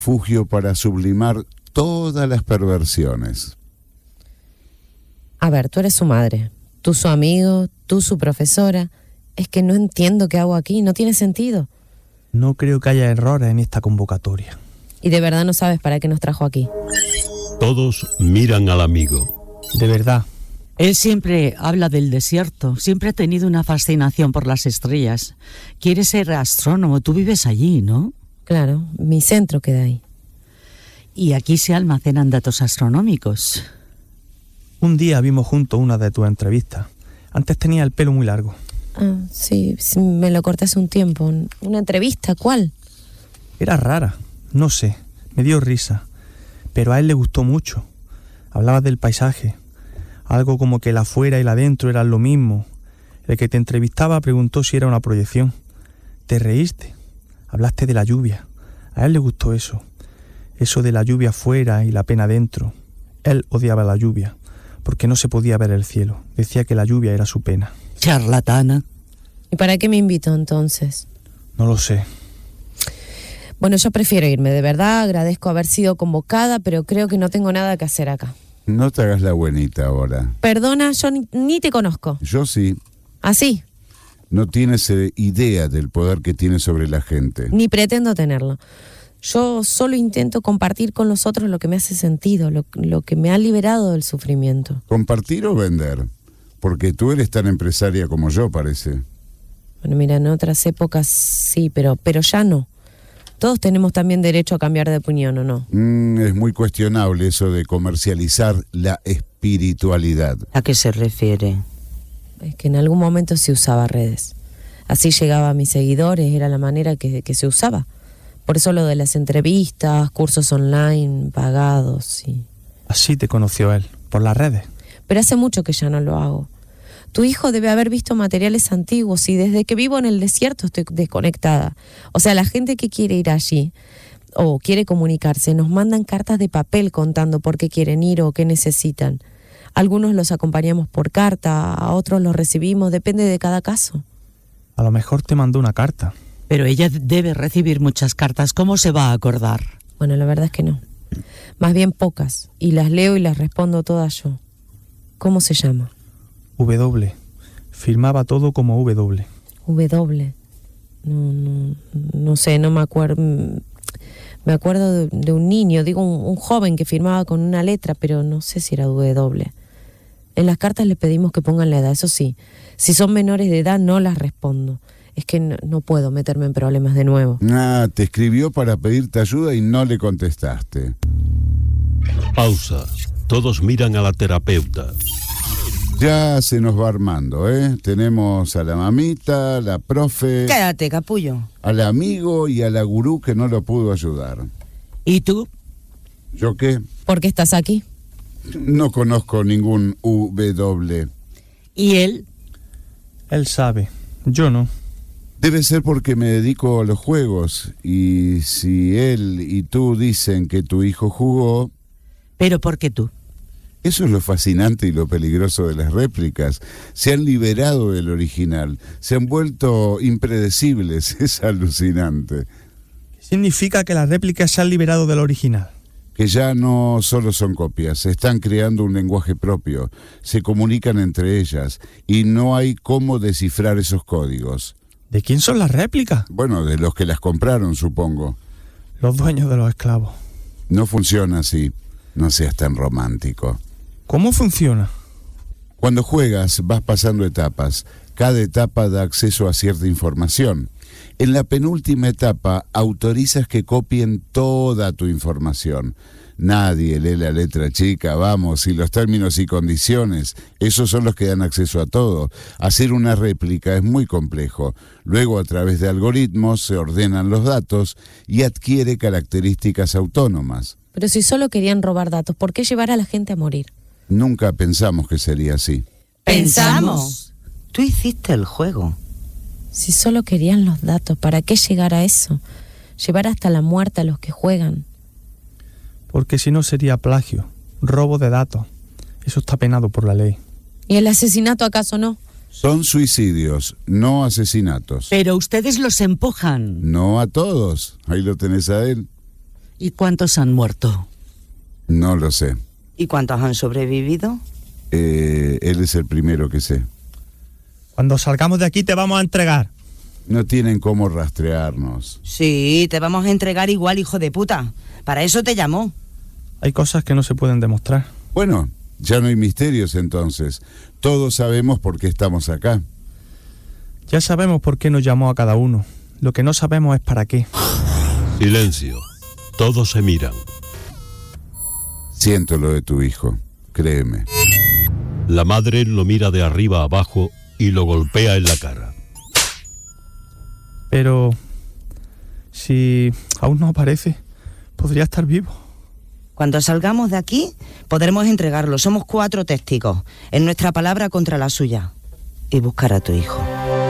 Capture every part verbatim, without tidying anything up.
refugio para sublimar todas las perversiones. A ver, tú eres su madre, tú su amigo, tú su profesora. Es que no entiendo qué hago aquí, no tiene sentido. No creo que haya errores en esta convocatoria. Y de verdad no sabes para qué nos trajo aquí. Todos miran al amigo. De verdad. Él siempre habla del desierto, siempre ha tenido una fascinación por las estrellas. Quiere ser astrónomo, tú vives allí, ¿no? Claro, mi centro queda ahí. Y aquí se almacenan datos astronómicos. Un día vimos juntos una de tus entrevistas. Antes tenía el pelo muy largo. Ah, sí, sí, me lo corté hace un tiempo. ¿Una entrevista? ¿Cuál? Era rara, no sé, me dio risa. Pero a él le gustó mucho. Hablabas del paisaje. Algo como que el afuera y el adentro eran lo mismo. El que te entrevistaba preguntó si era una proyección. Te reíste. Hablaste de la lluvia. A él le gustó eso. Eso de la lluvia afuera y la pena dentro. Él odiaba la lluvia, porque no se podía ver el cielo. Decía que la lluvia era su pena. Charlatana. ¿Y para qué me invitó entonces? No lo sé. Bueno, yo prefiero irme, de verdad, agradezco haber sido convocada, pero creo que no tengo nada que hacer acá. No te hagas la buenita ahora. Perdona, yo ni, ni te conozco. Yo sí. ¿Ah, sí? No tienes eh, idea del poder que tienes sobre la gente. Ni pretendo tenerlo. Yo solo intento compartir con los otros lo que me hace sentido, lo, lo que me ha liberado del sufrimiento. ¿Compartir o vender? Porque tú eres tan empresaria como yo, parece. Bueno, mira, en otras épocas sí, pero, pero ya no. Todos tenemos también derecho a cambiar de opinión, ¿o no? Mm, es muy cuestionable eso de comercializar la espiritualidad. ¿A qué se refiere? Es que en algún momento se usaba redes. Así llegaba a mis seguidores, era la manera que, que se usaba. Por eso lo de las entrevistas, cursos online, pagados, sí. Así te conoció él, por las redes. Pero hace mucho que ya no lo hago. Tu hijo debe haber visto materiales antiguos y desde que vivo en el desierto estoy desconectada. O sea, la gente que quiere ir allí o quiere comunicarse nos mandan cartas de papel contando por qué quieren ir o qué necesitan. Algunos los acompañamos por carta, a otros los recibimos, depende de cada caso. A lo mejor te mandó una carta. Pero ella debe recibir muchas cartas, ¿cómo se va a acordar? Bueno, la verdad es que no. Más bien pocas, y las leo y las respondo todas yo. ¿Cómo se llama? W. Firmaba todo como W. W. No, no, no sé, no me acuerdo. Me acuerdo de, de un niño, digo un, un joven que firmaba con una letra, pero no sé si era W. En las cartas le pedimos que pongan la edad, eso sí. Si son menores de edad no las respondo. Es que no, no puedo meterme en problemas de nuevo. Ah, te escribió para pedirte ayuda y no le contestaste. Pausa. Todos miran a la terapeuta. Ya se nos va armando, ¿eh? Tenemos a la mamita, a la profe... Quédate, capullo. Al amigo y a la gurú que no lo pudo ayudar. ¿Y tú? ¿Yo qué? ¿Por qué estás aquí? No conozco ningún W. ¿Y él? Él sabe, yo no. Debe ser porque me dedico a los juegos. Y si él y tú dicen que tu hijo jugó... ¿Pero por qué tú? Eso es lo fascinante y lo peligroso de las réplicas. Se han liberado del original, se han vuelto impredecibles, es alucinante. ¿Qué significa que las réplicas se han liberado del original? Que ya no solo son copias, están creando un lenguaje propio, se comunican entre ellas y no hay cómo descifrar esos códigos. ¿De quién son las réplicas? Bueno, de los que las compraron, supongo. Los dueños de los esclavos. No funciona así, no seas tan romántico. ¿Cómo funciona? Cuando juegas vas pasando etapas. Cada etapa da acceso a cierta información. En la penúltima etapa autorizas que copien toda tu información. Nadie lee la letra chica, vamos, y los términos y condiciones, esos son los que dan acceso a todo. Hacer una réplica es muy complejo. Luego, a través de algoritmos, se ordenan los datos y adquiere características autónomas. Pero si solo querían robar datos, ¿por qué llevar a la gente a morir? Nunca pensamos que sería así. Pensamos. Tú hiciste el juego. Si solo querían los datos, ¿para qué llegar a eso? Llevar hasta la muerte a los que juegan. Porque si no sería plagio, robo de datos. Eso está penado por la ley. ¿Y el asesinato acaso no? Son suicidios, no asesinatos. Pero ustedes los empujan. No a todos, ahí lo tenés a él. ¿Y cuántos han muerto? No lo sé. ¿Y cuántos han sobrevivido? Eh, él es el primero que sé. Cuando salgamos de aquí te vamos a entregar. No tienen cómo rastrearnos. Sí, te vamos a entregar igual, hijo de puta. Para eso te llamó. Hay cosas que no se pueden demostrar. Bueno, ya no hay misterios entonces. Todos sabemos por qué estamos acá. Ya sabemos por qué nos llamó a cada uno. Lo que no sabemos es para qué. Silencio. Todos se miran. Siento lo de tu hijo, créeme. La madre lo mira de arriba a abajo y lo golpea en la cara. Pero si aún no aparece, podría estar vivo. Cuando salgamos de aquí, podremos entregarlo. Somos cuatro testigos. Es nuestra palabra contra la suya. Y buscar a tu hijo.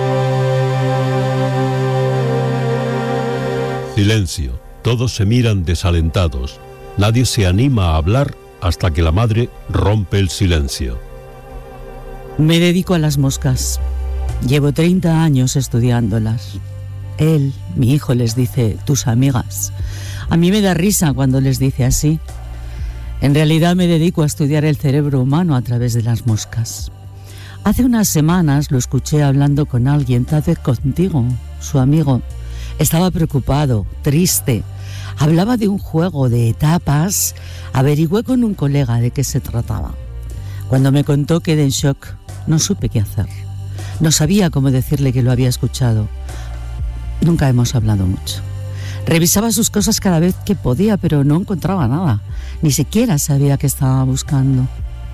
Silencio. Todos se miran desalentados. Nadie se anima a hablar hasta que la madre rompe el silencio. Me dedico a las moscas. Llevo treinta años estudiándolas. Él, mi hijo, les dice tus amigas. A mí me da risa cuando les dice así. En realidad me dedico a estudiar el cerebro humano a través de las moscas. Hace unas semanas lo escuché hablando con alguien, tal vez contigo, su amigo. Estaba preocupado, triste. Hablaba de un juego de etapas. Averigüé con un colega de qué se trataba. Cuando me contó quedé en shock. No supe qué hacer. No sabía cómo decirle que lo había escuchado. Nunca hemos hablado mucho. Revisaba sus cosas cada vez que podía, pero no encontraba nada. Ni siquiera sabía qué estaba buscando.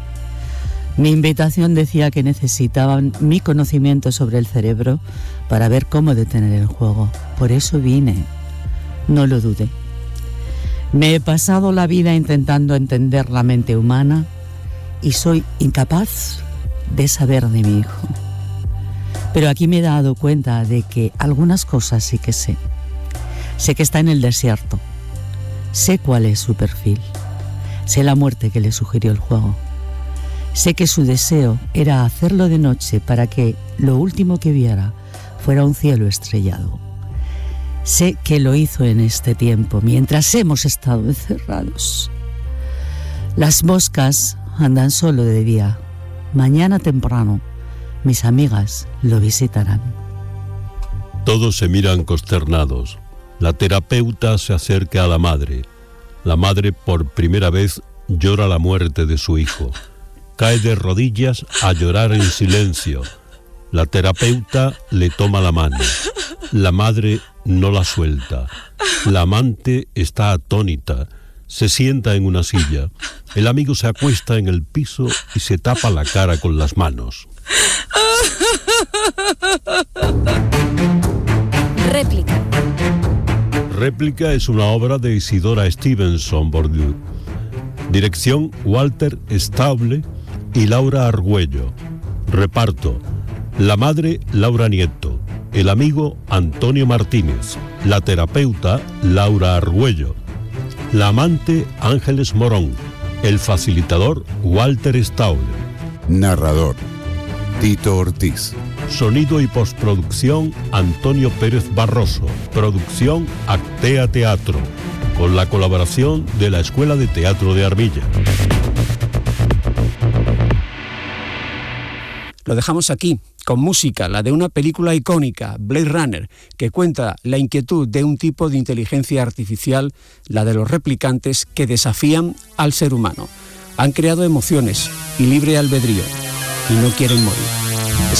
Mi invitación decía que necesitaban mi conocimiento sobre el cerebro para ver cómo detener el juego. Por eso vine. No lo dudé. Me he pasado la vida intentando entender la mente humana y soy incapaz de saber de mi hijo. Pero aquí me he dado cuenta de que algunas cosas sí que sé. Sé que está en el desierto. Sé cuál es su perfil. Sé la muerte que le sugirió el juego. Sé que su deseo era hacerlo de noche para que lo último que viera fuera un cielo estrellado. Sé que lo hizo en este tiempo, mientras hemos estado encerrados. Las moscas andan solo de día. Mañana temprano, mis amigas lo visitarán. Todos se miran consternados. La terapeuta se acerca a la madre. La madre por primera vez llora la muerte de su hijo. Cae de rodillas a llorar en silencio. La terapeuta le toma la mano. La madre no la suelta. La amante está atónita. Se sienta en una silla. El amigo se acuesta en el piso y se tapa la cara con las manos. Réplica. Réplica es una obra de Isidora Stevenson Bourdieu. Dirección Walter Stauble y Laura Argüello. Reparto: la madre Laura Nieto, el amigo Antonio Martínez, la terapeuta Laura Argüello, la amante Ángeles Morón, el facilitador Walter Stauble. Narrador: Tito Ortiz. Sonido y postproducción Antonio Pérez Barroso. Producción Actea Teatro, con la colaboración de la Escuela de Teatro de Armilla. Lo dejamos aquí, con música, la de una película icónica, Blade Runner, que cuenta la inquietud de un tipo de inteligencia artificial, la de los replicantes que desafían al ser humano. Han creado emociones y libre albedrío, y no quieren morir.